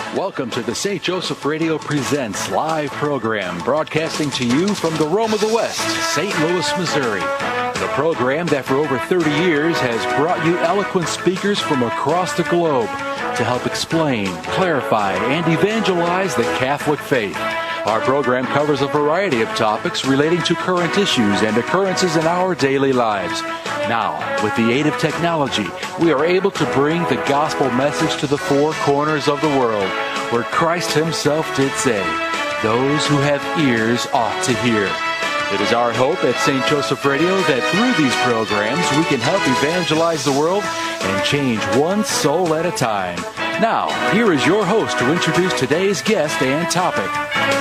Welcome to the St. Joseph Radio Presents live program, broadcasting to you from the Rome of the West, St. Louis, Missouri. The program that for over 30 years has brought you eloquent speakers from across the globe to help explain, clarify, and evangelize the Catholic faith. Our program covers a variety of topics relating to current issues and occurrences in our daily lives. Now, with the aid of technology, we are able to bring the gospel message to the four corners of the world, where Christ himself did say, "Those who have ears ought to hear." It is our hope at St. Joseph Radio that through these programs we can help evangelize the world and change one soul at a time. Now, here is your host to introduce today's guest and topic.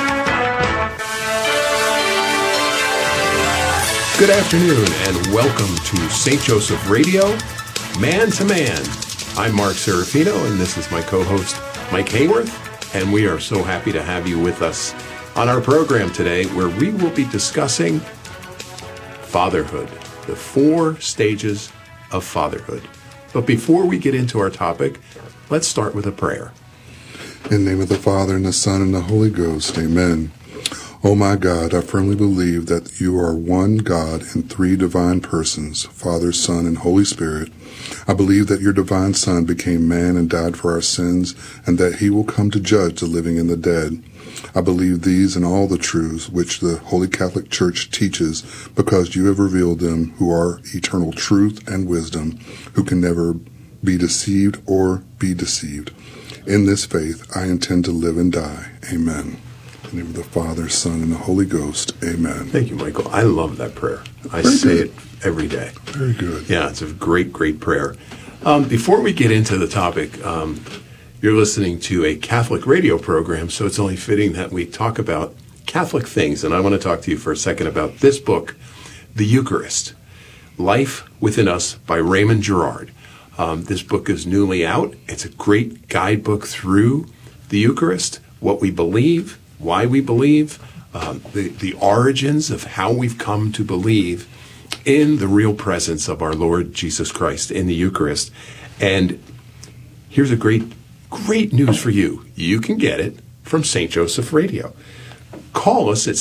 Good afternoon and welcome to St. Joseph Radio, Man to Man. I'm Mark Serafino and this is my co-host Mike Hayworth, and we are so happy to have you with us on our program today where we will be discussing fatherhood, the 4 stages of fatherhood. But before we get into our topic, let's start with a prayer. In the name of the Father, and the Son, and the Holy Ghost, amen. Oh my God, I firmly believe that you are one God in 3 divine persons, Father, Son, and Holy Spirit. I believe that your divine Son became man and died for our sins, and that he will come to judge the living and the dead. I believe these and all the truths which the Holy Catholic Church teaches, because you have revealed them, who are eternal truth and wisdom, who can never be deceived or be deceived. In this faith, I intend to live and die. Amen. In the name of the Father, Son, and the Holy Ghost. Amen. Thank you, Michael. I love that prayer. I say it every day. Very good. Yeah, it's a great, great prayer. Before we get into the topic, you're listening to a Catholic radio program, so it's only fitting that we talk about Catholic things. And I want to talk to you for a second about this book, The Eucharist, Life Within Us by Raymond Girard. This book is newly out. It's a great guidebook through the Eucharist, what we believe, why we believe, the origins of how we've come to believe in the real presence of our Lord Jesus Christ in the Eucharist. And here's a great news for you. You can get it from St. Joseph Radio. Call us at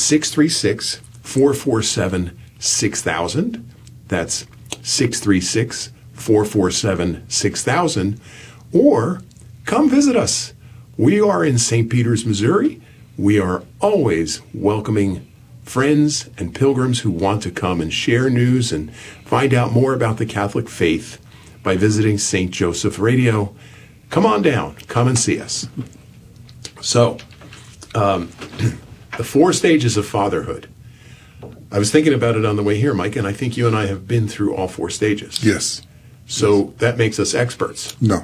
636-447-6000. That's 636-447-6000. Or come visit us. We are in St. Peters, Missouri. We are always welcoming friends and pilgrims who want to come and share news and find out more about the Catholic faith by visiting St. Joseph Radio. Come on down. Come and see us. So, the 4 stages of fatherhood. I was thinking about it on the way here, Mike, and I think you and I have been through all 4 stages. Yes. So that makes us experts. No.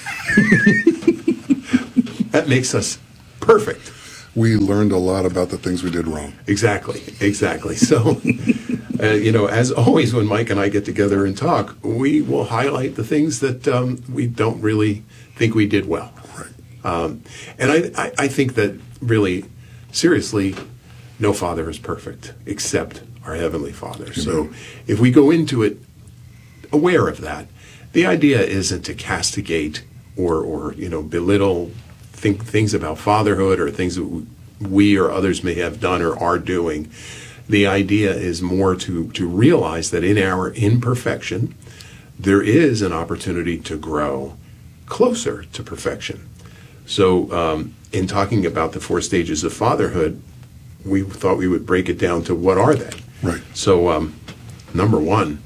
That makes us perfect. We learned a lot about the things we did wrong. Exactly. So, as always, when Mike and I get together and talk, we will highlight the things that we don't really think we did well. Right. And I think that really, seriously, no father is perfect except our Heavenly Father. Amen. So if we go into it aware of that, the idea isn't to castigate or belittle things about fatherhood or things that we or others may have done or are doing. The idea is more to realize that in our imperfection, there is an opportunity to grow closer to perfection. So in talking about the 4 stages of fatherhood, we thought we would break it down to what are they. Right. So number 1,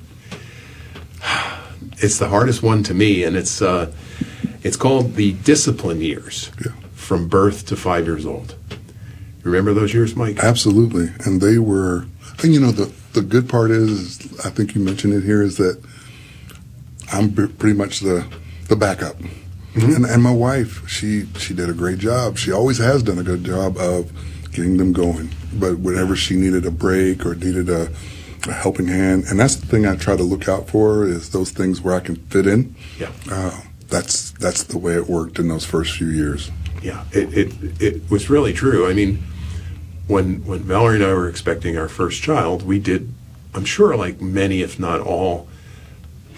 it's the hardest one to me, and it's called the discipline years, from birth to 5 years old. Remember those years, Mike? Absolutely. And they were, and the good part is, I think you mentioned it here, is that I'm pretty much the backup. Mm-hmm. And my wife, she did a great job. She always has done a good job of getting them going. But whenever she needed a break or needed a helping hand, and that's the thing I try to look out for, is those things where I can fit in. Yeah. That's the way it worked in those first few years. Yeah, it was really true. I mean, when Valerie and I were expecting our first child, we did, I'm sure like many, if not all,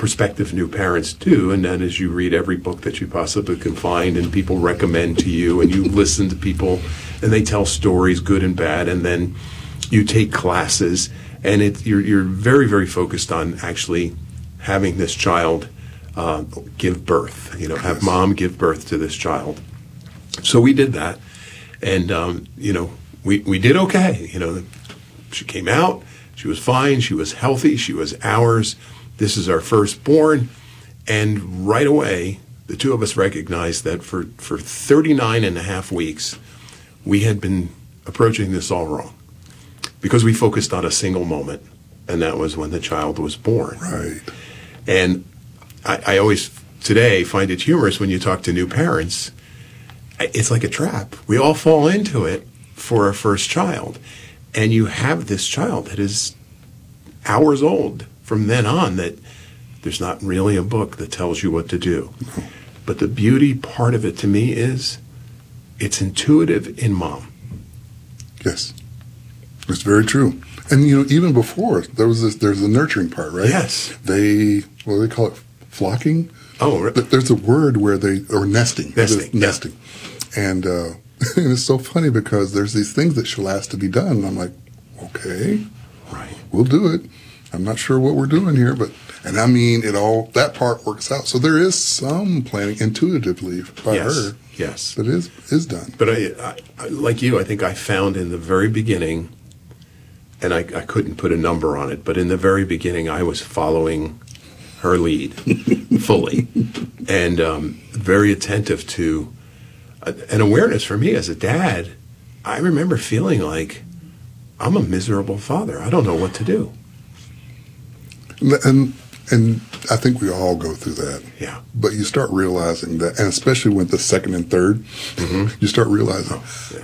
prospective new parents do. And then as you read every book that you possibly can find and people recommend to you and you listen to people and they tell stories, good and bad, and then you take classes and you're very, very focused on actually having this child give birth, have mom give birth to this child. So we did that. And, we did okay. She came out. She was fine. She was healthy. She was ours. This is our firstborn. And right away, the two of us recognized that for 39 and a half weeks, we had been approaching this all wrong because we focused on a single moment, and that was when the child was born. Right. And I always today find it humorous when you talk to new parents. It's like a trap. We all fall into it for our first child. And you have this child that is hours old from then on, that there's not really a book that tells you what to do. But the beauty part of it to me is it's intuitive in mom. Yes. It's very true. And, even before, there's a nurturing part, right? Yes. What do they call it? Flocking? Oh, really? There's a word or nesting. Nesting. Nesting. And it's so funny because there's these things that she'll ask to be done. And I'm like, okay, right, we'll do it. I'm not sure what we're doing here, and I mean, that part works out. So there is some planning intuitively by her. Yes. That is done. But I, like you, I think I found in the very beginning, and I couldn't put a number on it, but in the very beginning, I was following her lead fully and very attentive to an awareness for me as a dad. I remember feeling like I'm a miserable father. I don't know what to do. And I think we all go through that. Yeah. But you start realizing that, and especially with the second and third, you start realizing,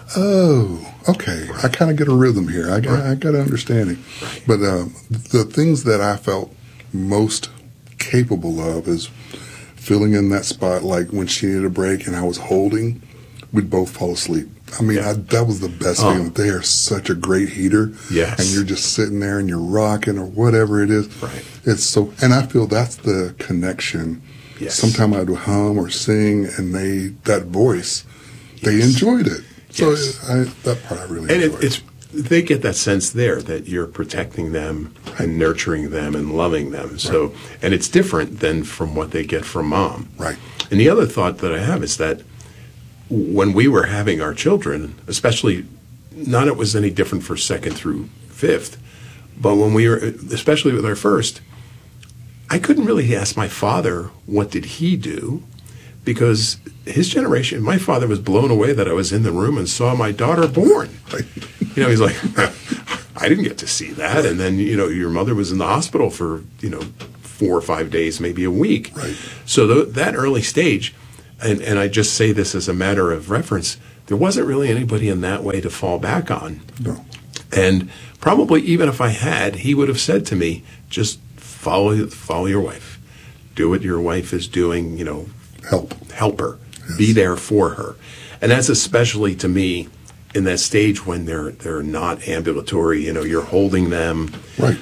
okay, right. I kind of get a rhythm here. I got an understanding. Right. But the things that I felt most capable of is filling in that spot, like when she needed a break and I was holding, we'd both fall asleep. I mean, that was the best feeling. They are such a great heater. Yes. And you're just sitting there and you're rocking or whatever it is. Right. It's so, and I feel that's the connection. Yes. Sometimes I'd hum or sing and that voice, they enjoyed it. So that part I really enjoyed. And they get that sense there that you're protecting them and nurturing them and loving them. So, and it's different than from what they get from mom. Right. And the other thought that I have is that when we were having our children, especially, not it was any different for second through fifth, but when we were, especially with our first, I couldn't really ask my father, what did he do? Because his generation, my father was blown away that I was in the room and saw my daughter born. Right. He's like, I didn't get to see that. And then, your mother was in the hospital for, 4 or 5 days, maybe a week. Right. So that early stage, and I just say this as a matter of reference, there wasn't really anybody in that way to fall back on. No. And probably even if I had, he would have said to me, just follow your wife. Do what your wife is doing, help her. Yes. Be there for her. And that's especially to me in that stage when they're not ambulatory, you're holding them. Right.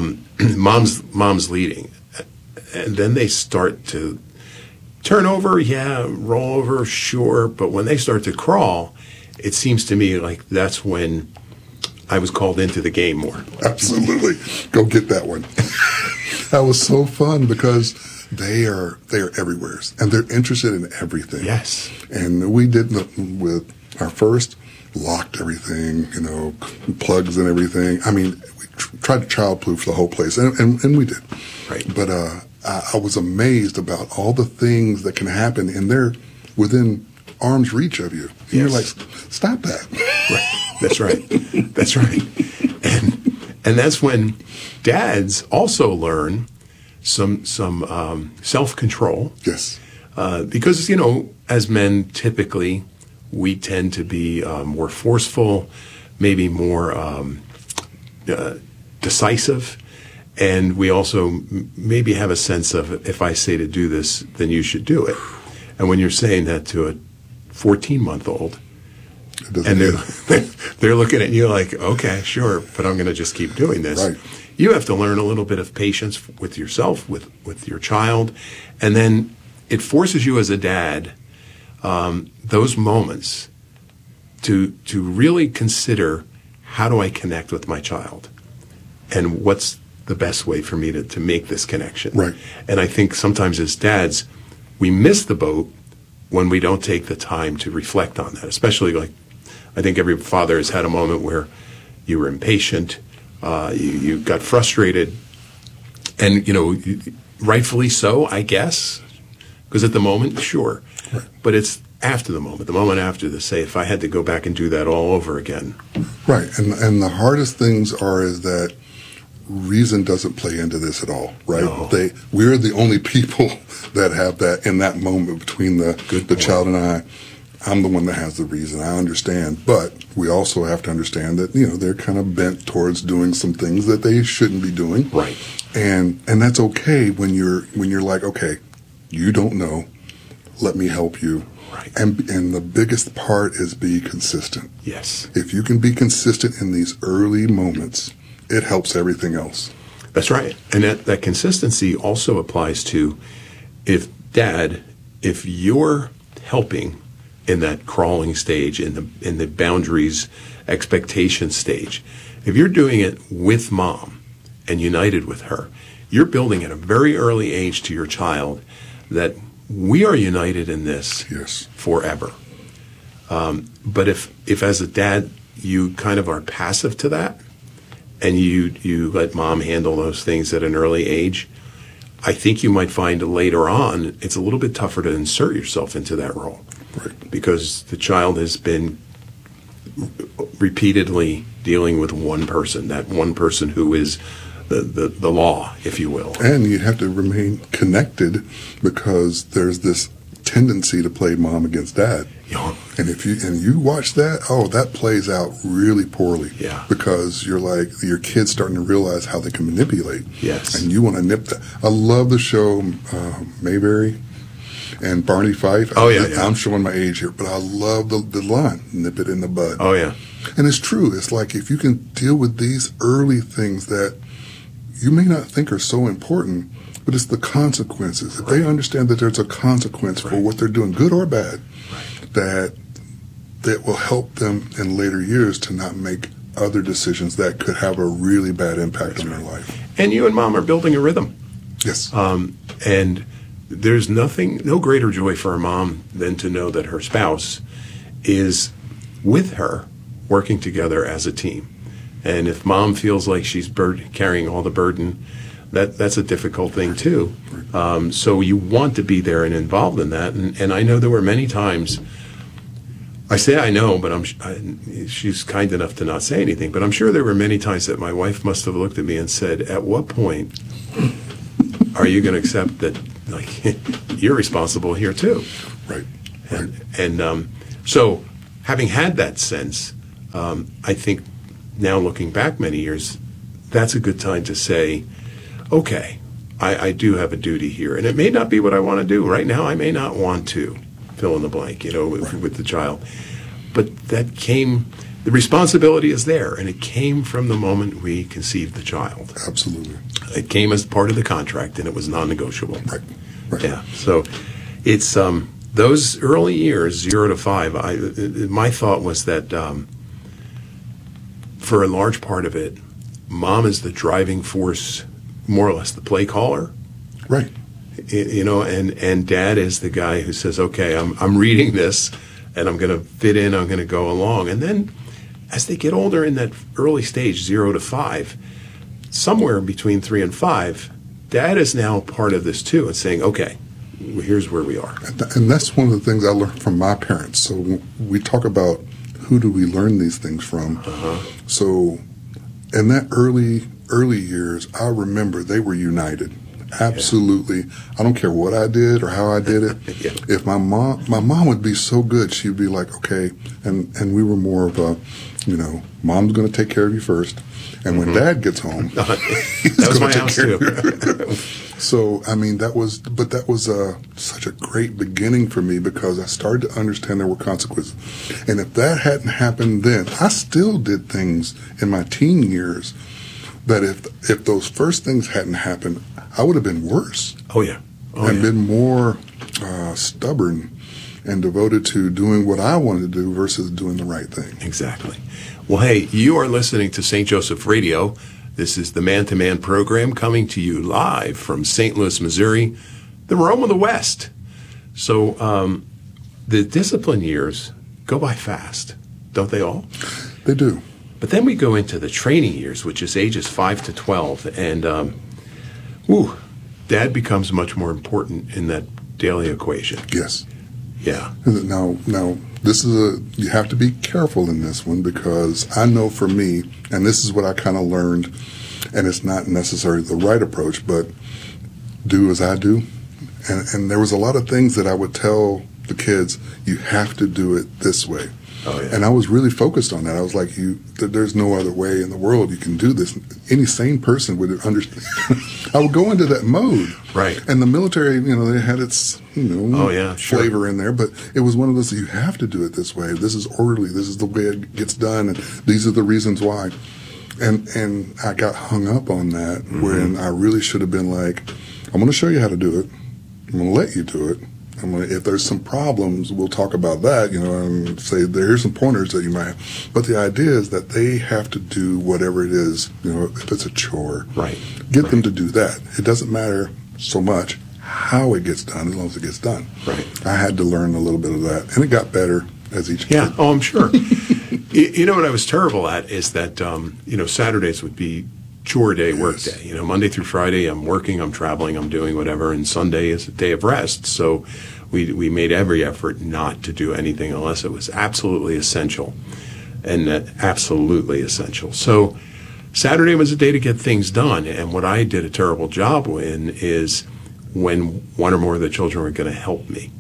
Mom's leading. And then they start to turn over, roll over, sure. But when they start to crawl, it seems to me like that's when I was called into the game more. Absolutely. Go get that one. That was so fun because they are everywhere and they're interested in everything. Yes. And we did with our first, locked everything, plugs and everything. I mean, we tried to childproof the whole place and we did. Right. But I was amazed about all the things that can happen, and they're within arm's reach of you. And you're like, stop that. Right. That's right. That's right. And that's when dads also learn some self-control. Yes. Because, as men, typically, we tend to be more forceful, maybe more decisive. And we also maybe have a sense of, if I say to do this, then you should do it. And when you're saying that to a 14-month-old, It doesn't And either. they're looking at you like, okay, sure, but I'm going to just keep doing this. Right. You have to learn a little bit of patience with yourself, with your child, and then it forces you as a dad, those moments to really consider, how do I connect with my child, and what's the best way for me to make this connection. Right. And I think sometimes as dads, we miss the boat when we don't take the time to reflect on that, especially like, I think every father has had a moment where you were impatient, you got frustrated, and, rightfully so, I guess, because at the moment, sure. Right. But it's after the moment after, to say, if I had to go back and do that all over again. Right. And the hardest things is that reason doesn't play into this at all, right? No. We're the only people that have that in that moment between the child and I. I'm the one that has the reason. I understand, but we also have to understand that they're kind of bent towards doing some things that they shouldn't be doing, Right. And that's okay when you're like, okay, you don't know, let me help you, Right. And the biggest part is be consistent. Yes. If you can be consistent in these early moments, it helps everything else. That's right. And that consistency also applies to if you're helping in that crawling stage, in the boundaries, expectation stage, if you're doing it with mom and united with her, you're building at a very early age to your child that we are united in this Yes. forever. But if as a dad you kind of are passive to that, and you let mom handle those things at an early age, I think you might find later on it's a little bit tougher to insert yourself into that role. Right. Because the child has been repeatedly dealing with one person, that one person who is the law, if you will. And you have to remain connected because there's this tendency to play mom against dad. Yeah. And if you watch that, that plays out really poorly. Yeah. Because you're like, your kid's starting to realize how they can manipulate. Yes. And you want to nip that. I love the show Mayberry and Barney Fife. Oh, yeah. I'm showing my age here, but I love the line, nip it in the bud. Oh, yeah. And it's true. It's like if you can deal with these early things that you may not think are so important, but it's the consequences. If they understand that there's a consequence for what they're doing, good or bad, that will help them in later years to not make other decisions that could have a really bad impact on their life. And you and mom are building a rhythm. Yes. And there's no greater joy for a mom than to know that her spouse is with her, working together as a team. And if mom feels like she's carrying all the burden, that's a difficult thing too. So you want to be there and involved in that. And I know there were many times, I say I know, but she's kind enough to not say anything, but I'm sure there were many times that my wife must have looked at me and said, at what point are you going to accept that you're responsible here too? Right. And so having had that sense, I think now looking back many years, that's a good time to say, okay, I do have a duty here. And it may not be what I want to do. Right now, I may not want to fill in the blank, with the child. But the responsibility is there, and it came from the moment we conceived the child. Absolutely. It came as part of the contract, and it was non-negotiable. Right. Yeah. So it's those early years, 0 to 5, my thought was that for a large part of it, mom is the driving force, more or less the play caller. Right. And dad is the guy who says, okay, I'm reading this, and I'm going to fit in, I'm going to go along. And then as they get older in that early stage, 0 to 5, somewhere between 3 and 5, dad is now part of this too and saying, okay, here's where we are. And that's one of the things I learned from my parents. So when we talk about who do we learn these things from. So in that early years, I remember they were united. Absolutely. I don't care what I did or how I did it. Yeah. If my mom would be so good, she'd be like, okay, and we were more of a, mom's going to take care of you first. And when Dad gets home, he's That was going my to take house care too. of you. So, that was such a great beginning for me because I started to understand there were consequences. And if that hadn't happened then, I still did things in my teen years that if those first things hadn't happened, I would have been worse. Oh, yeah. And been more stubborn and devoted to doing what I wanted to do versus doing the right thing. Exactly. Well, hey, you are listening to St. Joseph Radio. This is the Man to Man program coming to you live from St. Louis, Missouri, the Rome of the West. So the discipline years go by fast, don't they all? They do. But then we go into the training years, which is ages 5 to 12, and Dad becomes much more important in that daily equation. Yes. Yeah. Now, this is you have to be careful in this one because I know for me, and this is what I kind of learned, and it's not necessarily the right approach, but do as I do. And there was a lot of things that I would tell the kids, you have to do it this way. Oh, yeah. And I was really focused on that. I was like, there's no other way in the world you can do this. Any sane person would understand. I would go into that mode. Right. And the military, they had its, flavor in there. But it was one of those, you have to do it this way. This is orderly. This is the way it gets done. And these are the reasons why. And I got hung up on that when I really should have been like, I'm going to show you how to do it. I'm going to let you do it. If there's some problems, we'll talk about that, and say there's some pointers that you might have. But the idea is that they have to do whatever it is, if it's a chore. Right. Get them to do that. It doesn't matter so much how it gets done as long as it gets done. Right. I had to learn a little bit of that, and it got better as each Yeah. kid. Oh, I'm sure. You know what I was terrible at is that, Saturdays would be chore day, work day. Monday through Friday, I'm working, I'm traveling, I'm doing whatever, and Sunday is a day of rest. So we made every effort not to do anything unless it was absolutely essential, absolutely essential. So Saturday was a day to get things done, and what I did a terrible job in is when one or more of the children were going to help me,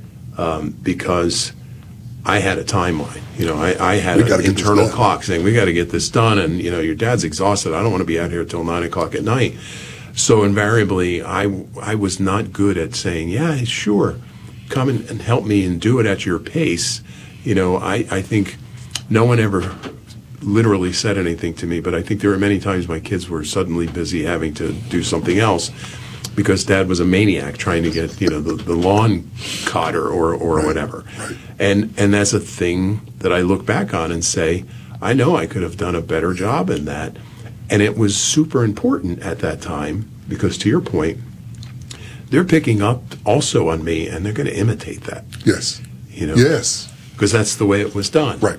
because I had a timeline. I had an internal clock saying, we got to get this done. And, your dad's exhausted. I don't want to be out here till 9 o'clock at night. So invariably, I was not good at saying, yeah, sure, come and help me and do it at your pace. I think no one ever literally said anything to me, but I think there were many times my kids were suddenly busy having to do something else because Dad was a maniac trying to get, the lawn cutter or whatever. Right. And that's a thing that I look back on and say, I know I could have done a better job in that. And it was super important at that time because, to your point, they're picking up also on me and they're going to imitate that. Yes. Yes. Because that's the way it was done. Right.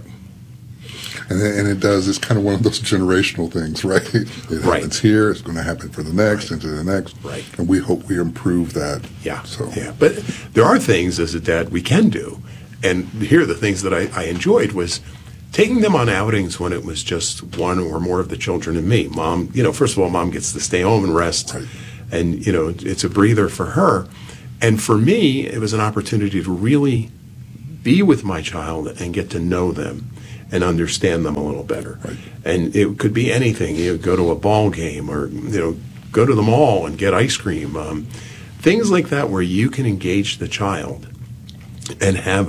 And it does. It's kind of one of those generational things, right? It happens here. It's going to happen for the next and to the next. Right. And we hope we improve that. Yeah. So. Yeah. But there are things as a dad we can do. And here are the things that I enjoyed was taking them on outings when it was just one or more of the children and me. Mom, first of all, Mom gets to stay home and rest. Right. And, it's a breather for her. And for me, it was an opportunity to really be with my child and get to know them and understand them a little better. Right. And it could be anything. Go to a ball game or, go to the mall and get ice cream. Things like that where you can engage the child and have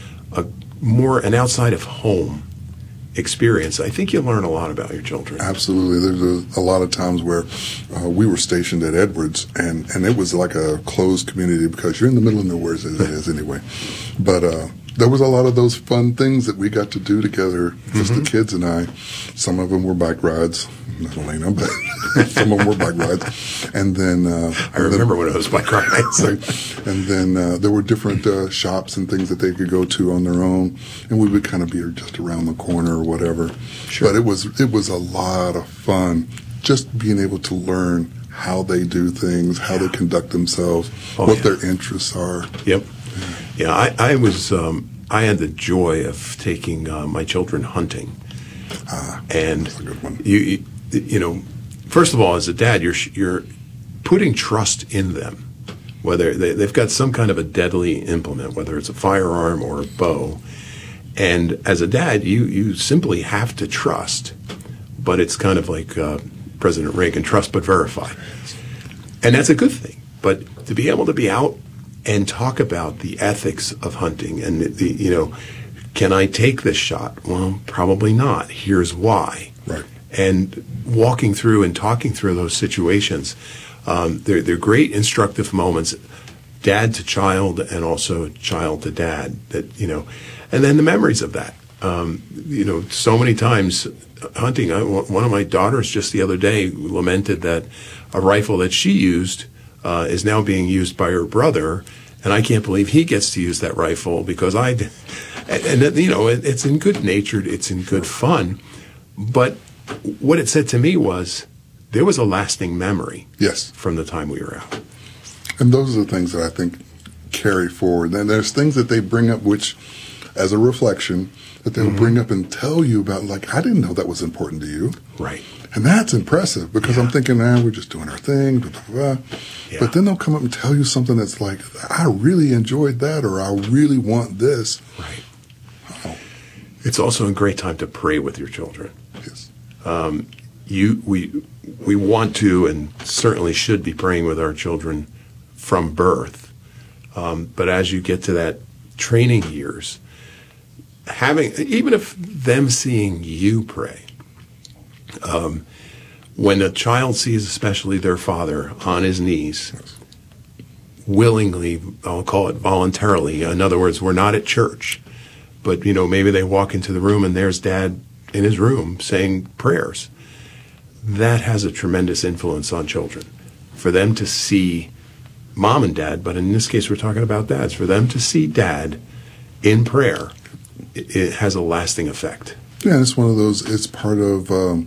an outside of home experience. I think you learn a lot about your children. Absolutely. There's a lot of times where we were stationed at Edwards, and it was like a closed community because you're in the middle of nowhere as it is anyway. But there was a lot of those fun things that we got to do together, just the kids and I. Some of them were bike rides, not Elena, but some of them were bike rides. And then I remember when it was bike rides. And then there were different shops and things that they could go to on their own, and we would kind of be just around the corner or whatever. Sure. But it was a lot of fun just being able to learn how they do things, how they conduct themselves, what their interests are. Yep. Yeah, I was. I had the joy of taking my children hunting, and that's a good one. You know, first of all, as a dad, you're putting trust in them, whether they've got some kind of a deadly implement, whether it's a firearm or a bow. And as a dad, you simply have to trust. But it's kind of like President Reagan, trust but verify. And that's a good thing. But to be able to be out and talk about the ethics of hunting and, can I take this shot? Well, probably not. Here's why. Right. And walking through and talking through those situations, they're great instructive moments, dad to child and also child to dad. And then the memories of that. So many times hunting. One of my daughters just the other day lamented that a rifle that she used is now being used by her brother, and I can't believe he gets to use that rifle because I did. And it's in good natured, it's in good fun, but what it said to me was there was a lasting memory. Yes. From the time we were out. And those are the things that I think carry forward. Then there's things that they bring up which, as a reflection, that they'll bring up and tell you about, like, I didn't know that was important to you. Right. And that's impressive because I'm thinking, we're just doing our thing, blah, blah, blah. Yeah. But then they'll come up and tell you something that's like, I really enjoyed that, or I really want this. Right. Oh. It's also a great time to pray with your children. Yes. We want to and certainly should be praying with our children from birth. But as you get to that training years, even if them seeing you pray, when a child sees especially their father on his knees, willingly, I'll call it voluntarily, in other words, we're not at church, but maybe they walk into the room and there's dad in his room saying prayers. That has a tremendous influence on children. For them to see mom and dad, but in this case we're talking about dads, for them to see dad in prayer, it has a lasting effect. Yeah, it's one of those, it's part of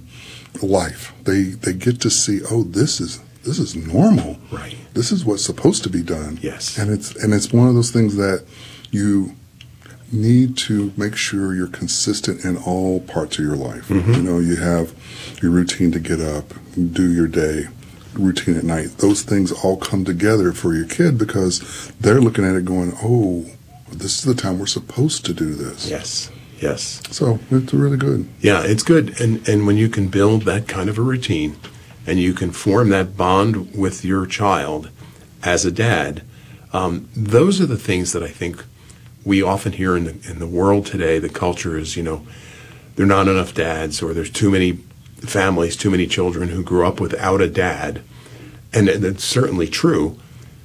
life. They get to see, this is normal. Right. This is what's supposed to be done. Yes. And it's one of those things that you need to make sure you're consistent in all parts of your life. Mm-hmm. You have your routine to get up, do your day, routine at night. Those things all come together for your kid because they're looking at it going, this is the time we're supposed to do this. Yes. So it's really good. Yeah, it's good. And when you can build that kind of a routine and you can form that bond with your child as a dad, those are the things that I think we often hear in the world today. The culture is, there are not enough dads, or there's too many families, too many children who grew up without a dad. And that's certainly true.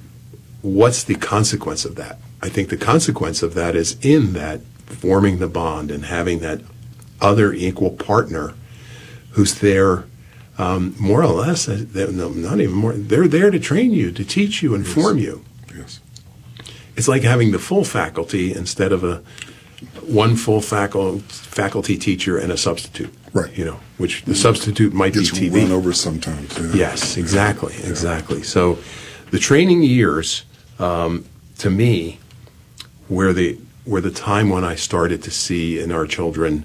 What's the consequence of that? I think the consequence of that is in that forming the bond and having that other equal partner who's there more or less, not even more, they're there to train you, to teach you, inform you. Yes. It's like having the full faculty instead of one full faculty teacher and a substitute. Right. Which the substitute might be TV. Run over sometimes. Yeah. Yes, exactly. So the training years, to me, were the time when I started to see in our children,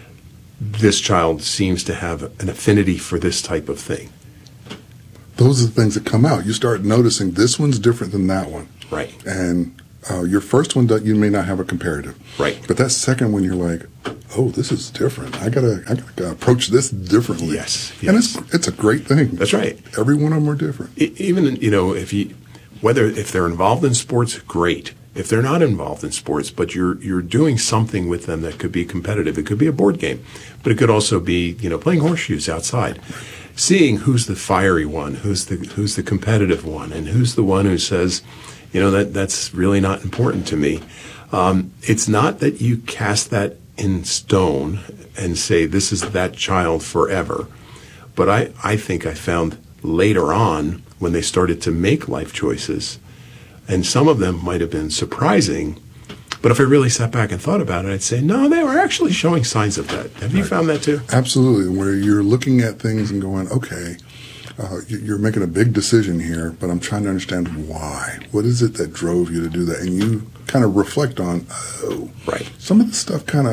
this child seems to have an affinity for this type of thing. Those are the things that come out. You start noticing this one's different than that one. Right. And your first one, you may not have a comparative. Right. But that second one, you're like, this is different. I gotta approach this differently. Yes. And it's a great thing. That's right. Every one of them are different. Even if they're involved in sports, great. If they're not involved in sports, but you're doing something with them that could be competitive. It could be a board game, but it could also be playing horseshoes outside, seeing who's the fiery one, who's the competitive one, and who's the one who says, that's really not important to me. It's not that you cast that in stone and say this is that child forever, but I think I found later on when they started to make life choices. And some of them might have been surprising, but if I really sat back and thought about it, I'd say, no, they were actually showing signs of that. Have you found that too? Absolutely, where you're looking at things and going, okay, you're making a big decision here, but I'm trying to understand why. What is it that drove you to do that? And you kind of reflect on, right. Some of the stuff kind of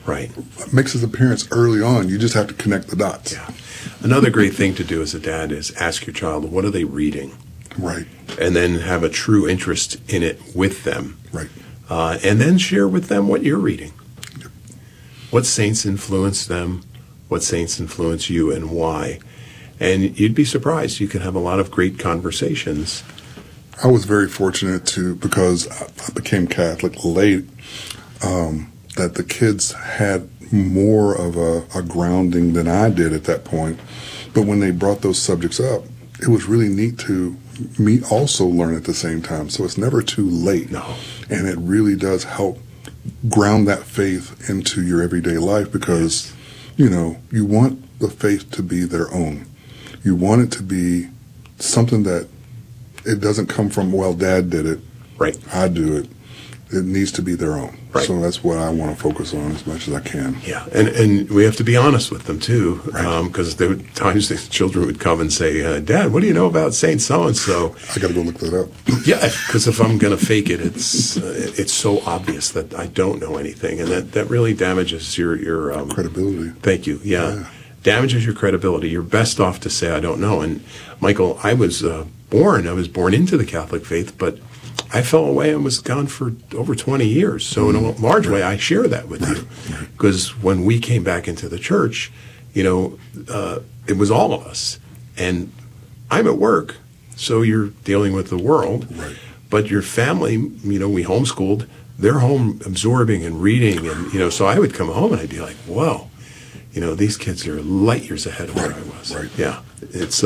Right. makes its appearance early on. You just have to connect the dots. Yeah. Another great thing to do as a dad is ask your child, what are they reading? Right. And then have a true interest in it with them. Right. And then share with them what you're reading. Yep. What saints influence them? What saints influence you, and why? And you'd be surprised. You can have a lot of great conversations. I was very fortunate because I became Catholic late, that the kids had more of a grounding than I did at that point. But when they brought those subjects up, it was really neat to me also learn at the same time. So it's never too late. No. And it really does help ground that faith into your everyday life because, you want the faith to be their own. You want it to be something that it doesn't come from, well, Dad did it. Right. I do it. It needs to be their own. Right. So that's what I want to focus on as much as I can. Yeah, and we have to be honest with them, too, because Right. there were times the children would come and say, Dad, what do you know about Saint so-and-so? I got to go look that up. Yeah, because if I'm going to fake it, it's so obvious that I don't know anything, and that really damages your Credibility. Thank you. Yeah. Damages your credibility. You're best off to say, I don't know. And, Michael, I was born into the Catholic faith, but I fell away and was gone for over 20 years. So in a large way, I share that with you. Because when we came back into the church, it was all of us. And I'm at work, so you're dealing with the world. Right. But your family, we homeschooled, they're home absorbing and reading. And, so I would come home and I'd be like, whoa, these kids are light years ahead of where I was. Right. Yeah. It's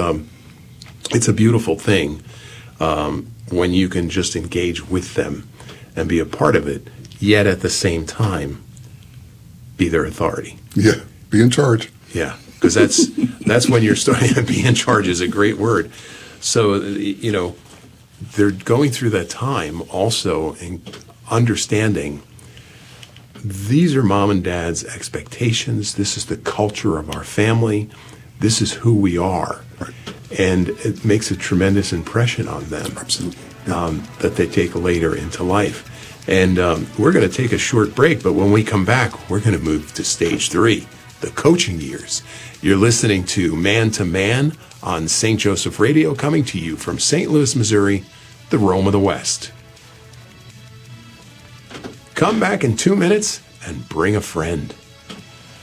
a beautiful thing. When you can just engage with them and be a part of it, yet at the same time, be their authority. Yeah, be in charge. Yeah, because that's when you're starting to be in charge is a great word. So, they're going through that time also in understanding these are mom and dad's expectations. This is the culture of our family. This is who we are. Right. And it makes a tremendous impression on them. Absolutely. That they take later into life. And we're going to take a short break, but when we come back, we're going to move to stage 3, the coaching years. You're listening to Man to Man on St. Joseph Radio, coming to you from St. Louis, Missouri, the Rome of the West. Come back in 2 minutes and bring a friend.